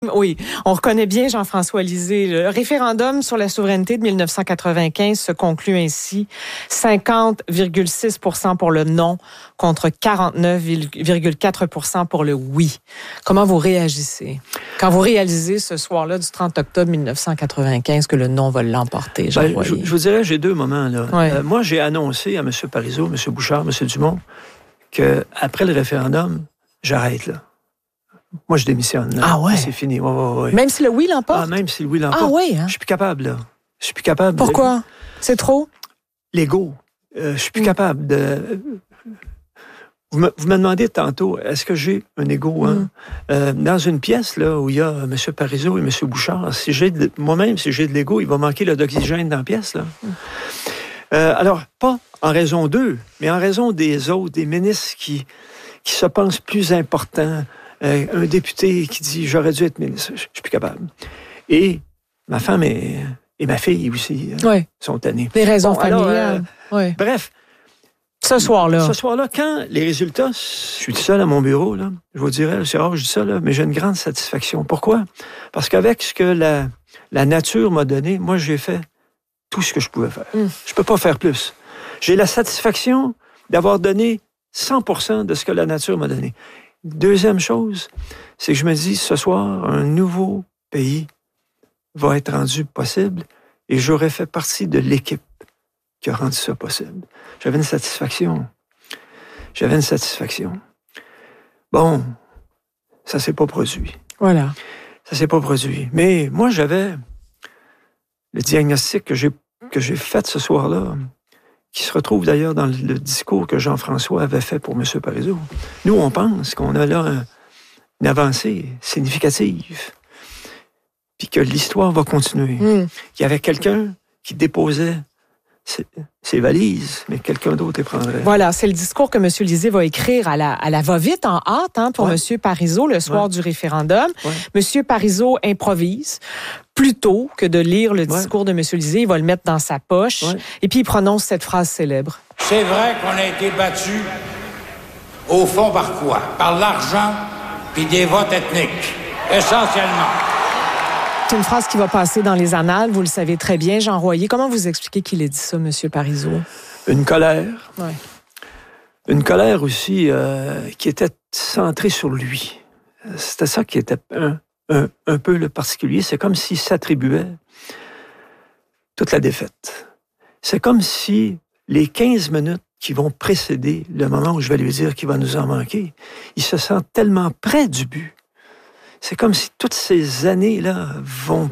Oui, on reconnaît bien Jean-François Lisée. Le référendum sur la souveraineté de 1995 se conclut ainsi. 50,6% pour le non contre 49,4% pour le oui. Comment vous réagissez quand vous réalisez ce soir-là du 30 octobre 1995 que le non va l'emporter? Je vous dirais, j'ai deux moments. Là. Ouais. Moi, j'ai annoncé à M. Parizeau, M. Bouchard, M. Dumont, qu'après le référendum, j'arrête là. Moi, je démissionne. Là. Ah ouais? C'est fini. Ouais. Même si le oui l'emporte? Ah, même si le oui l'emporte. Ah oui, hein? Je suis plus capable, là. Je suis plus capable. Pourquoi? C'est trop? L'ego. Je suis plus capable de... Vous me demandez tantôt, est-ce que j'ai un ego? Hein? Dans une pièce là, où il y a M. Parizeau et M. Bouchard, moi-même, si j'ai de l'ego, il va manquer d'oxygène dans la pièce. Là. Alors, pas en raison d'eux, mais en raison des autres, des ministres qui se pensent plus importants. Un député qui dit « j'aurais dû être ministre », je suis plus capable. Et ma femme et ma fille aussi sont tannées. Des raisons familiales. Bref. Ce soir-là, quand les résultats, je suis tout seul à mon bureau, là, je vous dirais, c'est rare que je dis ça, là, mais j'ai une grande satisfaction. Pourquoi? Parce qu'avec ce que la nature m'a donné, moi, j'ai fait tout ce que je pouvais faire. Je peux pas faire plus. J'ai la satisfaction d'avoir donné 100% de ce que la nature m'a donné. Deuxième chose, c'est que je me dis, ce soir, un nouveau pays va être rendu possible et j'aurais fait partie de l'équipe qui a rendu ça possible. J'avais une satisfaction. Bon, ça s'est pas produit. Voilà. Ça s'est pas produit. Mais moi, j'avais le diagnostic que j'ai fait ce soir-là, qui se retrouve d'ailleurs dans le discours que Jean-François avait fait pour M. Parizeau. Nous, on pense qu'on a là une avancée significative, puis que l'histoire va continuer. Il y avait quelqu'un qui déposait ses valises, mais quelqu'un d'autre les prendrait. Voilà, c'est le discours que M. Lisée va écrire à la va-vite, en hâte, pour M. Parizeau, le soir du référendum. M. Parizeau improvise. Plutôt que de lire le discours de M. Lisée, il va le mettre dans sa poche. Et puis, il prononce cette phrase célèbre. C'est vrai qu'on a été battu, au fond, par quoi? Par l'argent puis des votes ethniques, essentiellement. C'est une phrase qui va passer dans les annales, vous le savez très bien, Jean Royer. Comment vous expliquez qu'il ait dit ça, M. Parizeau? Une colère. Une colère aussi qui était centrée sur lui. C'était ça qui était un peu le particulier. C'est comme s'il s'attribuait toute la défaite. C'est comme si les 15 minutes qui vont précéder le moment où je vais lui dire qu'il va nous en manquer, il se sent tellement près du but. C'est comme si toutes ces années-là vont...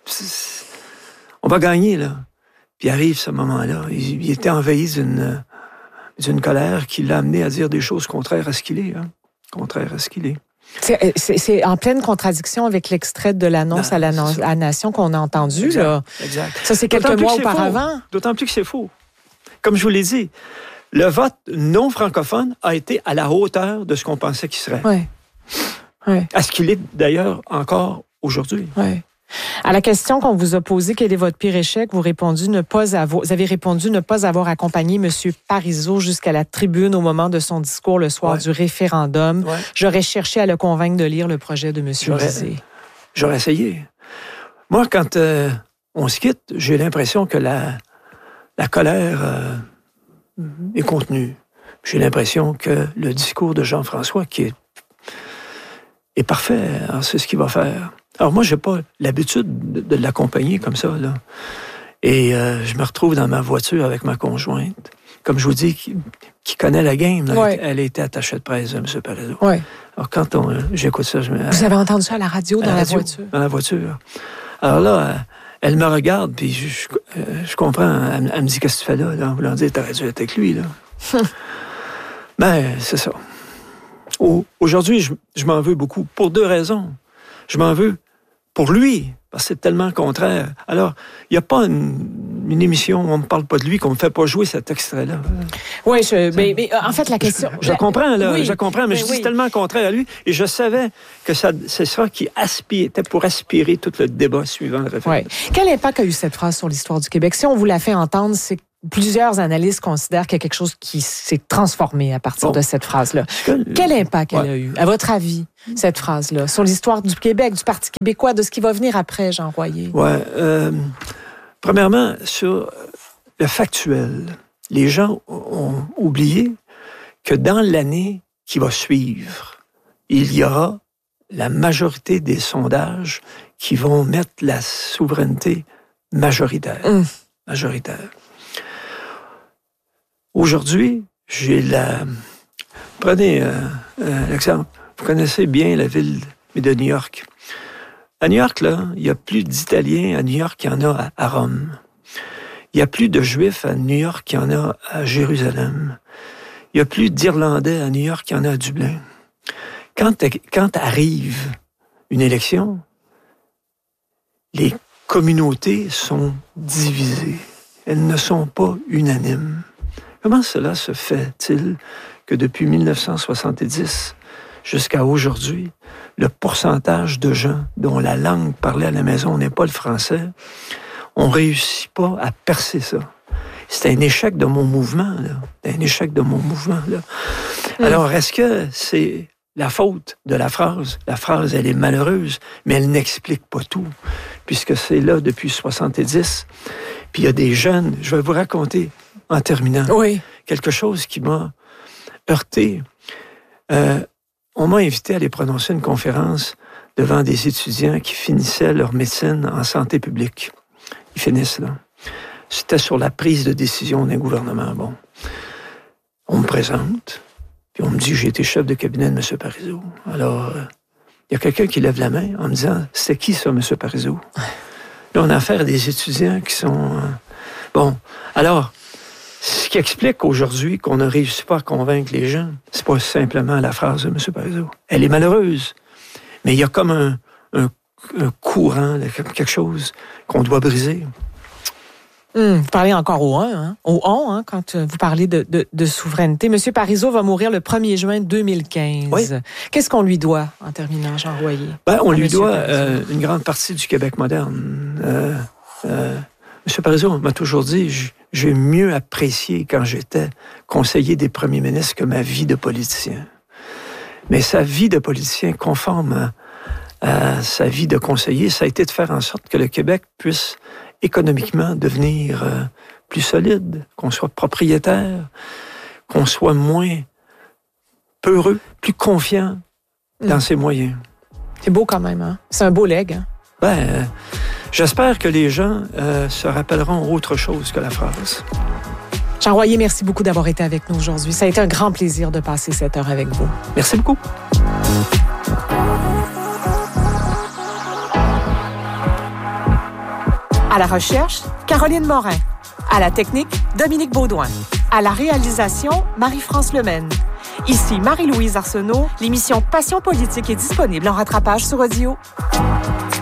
On va gagner, là. Puis arrive ce moment-là. Il était envahi d'une colère qui l'a amené à dire des choses contraires à ce qu'il est. Hein? Contraires à ce qu'il est. C'est en pleine contradiction avec l'extrait de l'annonce à la Nation qu'on a entendu. Exact. Là. Exact. Ça, c'est quelques mois auparavant. D'autant plus que c'est faux. Comme je vous l'ai dit, le vote non francophone a été à la hauteur de ce qu'on pensait qu'il serait. À ce qu'il est d'ailleurs encore aujourd'hui. À la question qu'on vous a posée, quel est votre pire échec, vous avez répondu ne pas avoir accompagné M. Parizeau jusqu'à la tribune au moment de son discours le soir du référendum. J'aurais cherché à le convaincre de lire le projet de M. Lisée. J'aurais essayé. Moi, quand on se quitte, j'ai l'impression que la colère est contenue. J'ai l'impression que le discours de Jean-François, qui est parfait, alors c'est ce qu'il va faire. Alors moi, j'ai pas l'habitude de l'accompagner comme ça, là. Et je me retrouve dans ma voiture avec ma conjointe, comme je vous dis, qui connaît la game. Là, elle était attachée de presse de M. Parizeau. Alors quand j'écoute ça, Vous avez entendu ça à la radio, dans la voiture? Dans la voiture. Alors là, elle me regarde, puis je comprends. Elle me dit, qu'est-ce que tu fais là? En voulant dire, t'aurais dû être avec lui, là. Ben, c'est ça. Aujourd'hui, je m'en veux beaucoup, pour deux raisons. Je m'en veux pour lui, parce que c'est tellement contraire. Alors, il n'y a pas une émission où on ne me parle pas de lui, qu'on ne me fait pas jouer cet extrait-là. Oui, mais en fait, la question... Je comprends, là, je comprends, mais je dis c'est tellement contraire à lui, et je savais que c'est ça qui était pour aspirer tout le débat suivant le référendum. Quel impact a eu cette phrase sur l'histoire du Québec? Si on vous l'a fait entendre, c'est plusieurs analystes considèrent qu'il y a quelque chose qui s'est transformé à partir de cette phrase-là. Quel impact elle a eu, à votre avis, cette phrase-là, sur l'histoire du Québec, du Parti québécois, de ce qui va venir après, Jean Royer? Oui. Premièrement, sur le factuel, les gens ont oublié que dans l'année qui va suivre, il y aura la majorité des sondages qui vont mettre la souveraineté majoritaire. Majoritaire. Aujourd'hui, Prenez l'exemple. Vous connaissez bien la ville de New York. À New York, là, il y a plus d'Italiens à New York qu'il y en a à Rome. Il y a plus de Juifs à New York qu'il y en a à Jérusalem. Il y a plus d'Irlandais à New York qu'il y en a à Dublin. Quand arrive une élection, les communautés sont divisées. Elles ne sont pas unanimes. Comment cela se fait-il que depuis 1970 jusqu'à aujourd'hui, le pourcentage de gens dont la langue parlée à la maison n'est pas le français, on ne réussit pas à percer ça? C'est un échec de mon mouvement, là. Un échec de mon mouvement, là. Alors, est-ce que c'est la faute de la phrase? La phrase, elle est malheureuse, mais elle n'explique pas tout, puisque c'est là depuis 70. Puis il y a des jeunes, je vais vous raconter, en terminant, quelque chose qui m'a heurté. On m'a invité à aller prononcer une conférence devant des étudiants qui finissaient leur médecine en santé publique. Ils finissent, là. C'était sur la prise de décision d'un gouvernement. Bon, on me présente, puis on me dit, j'ai été chef de cabinet de M. Parizeau. Alors, il y a quelqu'un qui lève la main en me disant, c'est qui ça, M. Parizeau? Là, on a affaire à des étudiants qui sont... Bon, alors, ce qui explique aujourd'hui qu'on ne réussit pas à convaincre les gens, c'est pas simplement la phrase de M. Parizeau. Elle est malheureuse, mais il y a comme un courant, quelque chose qu'on doit briser. Vous parlez encore au on, quand vous parlez de souveraineté. M. Parizeau va mourir le 1er juin 2015. Oui. Qu'est-ce qu'on lui doit, en terminant, Jean Royer? On lui doit une grande partie du Québec moderne. M. Parizeau m'a toujours dit, j'ai mieux apprécié quand j'étais conseiller des premiers ministres que ma vie de politicien. Mais sa vie de politicien, conforme à sa vie de conseiller, ça a été de faire en sorte que le Québec puisse économiquement devenir plus solide, qu'on soit propriétaire, qu'on soit moins peureux, plus confiant dans ses moyens. C'est beau quand même, hein? C'est un beau legs, hein? J'espère que les gens se rappelleront autre chose que la phrase. Jean Royer, merci beaucoup d'avoir été avec nous aujourd'hui. Ça a été un grand plaisir de passer cette heure avec vous. Merci beaucoup. À la recherche, Caroline Morin. À la technique, Dominique Baudouin. À la réalisation, Marie-France Lemaine. Ici Marie-Louise Arsenault. L'émission Passion politique est disponible en rattrapage sur audio.